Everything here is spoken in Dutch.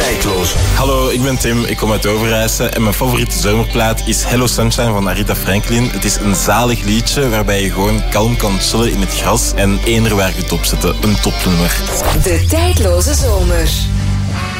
Tijdloze. Hallo, ik ben Tim, ik kom uit Overijse en mijn favoriete zomerplaat is Hello Sunshine van Aretha Franklin. Het is een zalig liedje waarbij je gewoon kalm kan chillen in het gras en eender waar je het op zetten. Een topnummer. De Tijdloze Zomer.